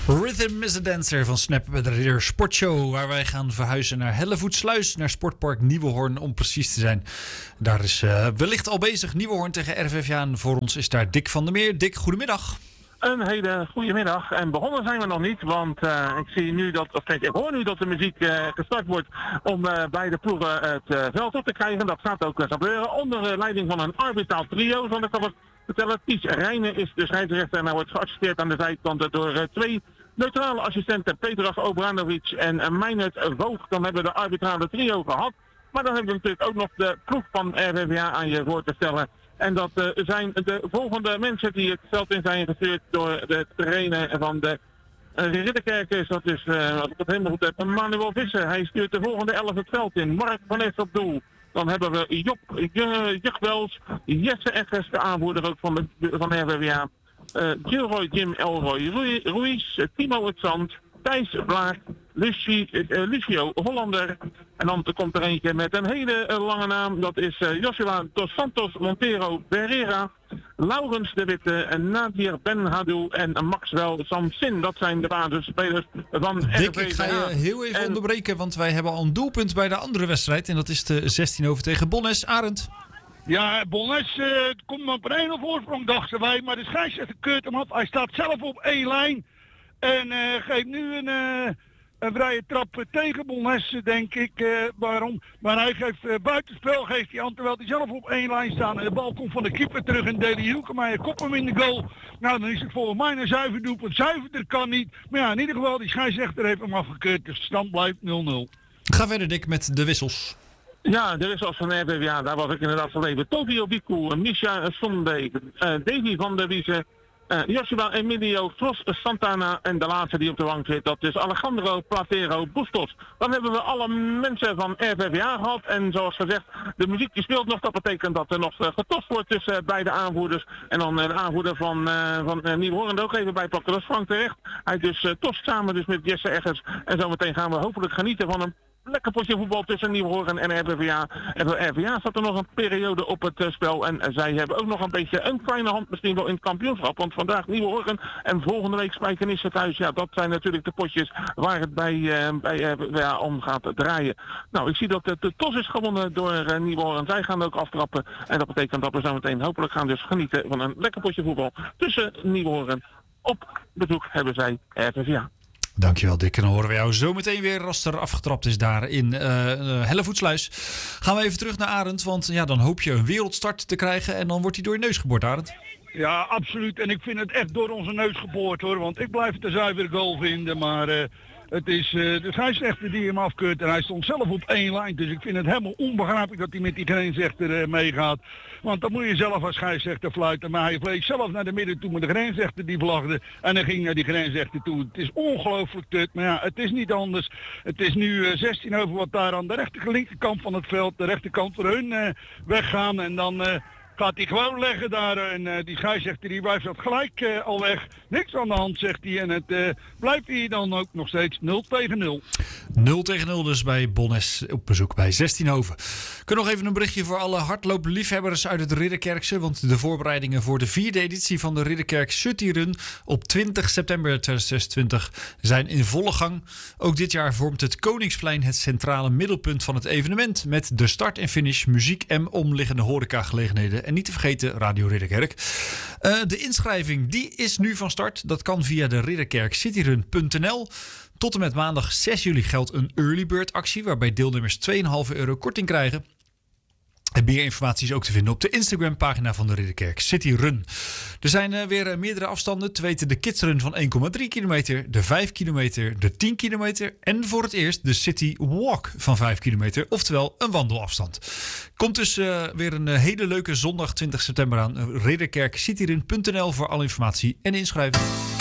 Rhythm is a Dancer van Snap met de Ridder Sportshow, waar wij gaan verhuizen naar Hellevoetsluis, naar Sportpark Nieuwehoorn om precies te zijn. Daar is wellicht al bezig Nieuwehoorn tegen RVVA en voor ons is daar Dick van der Meer. Dick, goedemiddag. Een hele goede middag. En begonnen zijn we nog niet, want ik hoor nu dat de muziek gestart wordt om beide ploegen het veld op te krijgen. Dat gaat ook gebeuren onder leiding van een arbitraal trio, zal ik al vertellen. Ties Rijnen is de scheidsrechter en hij wordt geassisteerd aan de zijkant door twee neutrale assistenten, Petrach Obranovic en Meijnerd Voogd. Dan hebben we de arbitrale trio gehad. Maar dan hebben we natuurlijk ook nog de ploeg van RVVA aan je voor te stellen. En dat zijn de volgende mensen die het veld in zijn gestuurd door de trainer van de Ridderkerkers. Dat is, als ik het helemaal goed heb, Manuel Visser. Hij stuurt de volgende 11 het veld in. Mark van Es op doel. Dan hebben we Job Jugbels, Jesse Eggers, de aanvoerder ook van RVVA. Gilroy Jim Elroy Ruiz, Timo het Zand, Thijs Blaak, Lucio Hollander. En dan komt er eentje met een hele lange naam. Dat is Joshua dos Santos Montero Pereira, Laurens de Witte, Nadir Ben Hadou en Maxwell Samsin. Dat zijn de basisspelers van Dick, RVVA. ik ga je heel even onderbreken, want wij hebben al een doelpunt bij de andere wedstrijd. En dat is de 16 over tegen Bonnes. Arend. Ja, Bonnes komt op een 1-0 voorsprong, dachten wij. Maar de scheidsrechter keurt hem af. Hij staat zelf op één lijn. En geeft nu een vrije trap tegen Bonnes, denk ik. Waarom? Maar hij geeft buitenspel geeft hij aan, terwijl hij zelf op één lijn staat. En de bal komt van de keeper terug en Deli Hoekemeijer kopt hem in de goal. Nou, dan is het volgens mij een zuiver doelpunt. Zuiverder kan niet. Maar ja, in ieder geval, die scheidsrechter heeft hem afgekeurd. Dus de stand blijft 0-0. Ga verder, Dick, met de wissels. Ja, de wissels van RVVA, daar was ik inderdaad van even. Tokio Biku, Misha Sonde, Davy van der Wiese, Joshua Emilio Tros Santana en de laatste die op de bank zit, dat is Alejandro Platero Bustos. Dan hebben we alle mensen van RVVA gehad en zoals gezegd, de muziek die speelt nog. Dat betekent dat er nog getost wordt tussen beide aanvoerders. En dan de aanvoerder van Nieuwehoorn er ook even bij pakken, dat is Frank Terecht. Hij dus tost samen dus met Jesse Eggers en zometeen gaan we hopelijk genieten van een lekker potje voetbal tussen Nieuwehoorn en RVVA. En voor RVVA staat er nog een periode op het spel. En zij hebben ook nog een beetje een kleine hand misschien wel in het kampioenschap. Want vandaag Nieuwehoorn en volgende week Spijkenisse thuis. Ja, dat zijn natuurlijk de potjes waar het bij RVVA om gaat draaien. Nou, ik zie dat de TOS is gewonnen door Nieuwehoorn. Zij gaan ook aftrappen. En dat betekent dat we zo meteen hopelijk gaan dus genieten van een lekker potje voetbal tussen Nieuwehoorn. Op bezoek hebben zij RVVA. Dankjewel, Dick. En dan horen we jou zo meteen weer als er afgetrapt is daar in Hellevoetsluis. Gaan we even terug naar Arend, want ja, dan hoop je een wereldstart te krijgen en dan wordt hij door je neus geboord, Arend. Ja, absoluut. En ik vind het echt door onze neus geboord, hoor. Want ik blijf het een zuivere goal vinden, maar het is de scheidsrechter die hem afkeurt. En hij stond zelf op één lijn. Dus ik vind het helemaal onbegrijpelijk dat hij met die grensrechter meegaat. Want dan moet je zelf als scheidsrechter fluiten. Maar hij vlees zelf naar de midden toe met de grensrechter die vlagde. En hij ging naar die grensrechter toe. Het is ongelooflijk tut. Maar ja, het is niet anders. Het is nu 16 over wat daar aan de linkerkant van het veld. De rechterkant voor hun weggaan. En dan gaat hij gewoon leggen daar en die scheidsrechter die blijft dat gelijk al weg. Niks aan de hand, zegt hij. En het blijft hier dan ook nog steeds 0-0. 0-0 dus bij Bonnes op bezoek bij 16hoven. Ik kan nog even een berichtje voor alle hardloopliefhebbers uit het Ridderkerkse. Want de voorbereidingen voor de 4e editie van de Ridderkerk City Run op 20 september 2026 zijn in volle gang. Ook dit jaar vormt het Koningsplein het centrale middelpunt van het evenement. Met de start en finish, muziek en omliggende horecagelegenheden. En niet te vergeten Radio Ridderkerk. De inschrijving die is nu van start. Dat kan via de ridderkerkcityrun.nl. Tot en met maandag 6 juli geldt een early bird actie waarbij deelnemers €2,5 korting krijgen. En meer informatie is ook te vinden op de Instagram pagina van de Ridderkerk City Run. Er zijn weer meerdere afstanden. Te weten de Kids Run van 1,3 kilometer, de 5 kilometer, de 10 kilometer en voor het eerst de City Walk van 5 kilometer. Oftewel een wandelafstand. Komt dus weer een hele leuke zondag 20 september aan. Ridderkerkcityrun.nl voor alle informatie en inschrijving.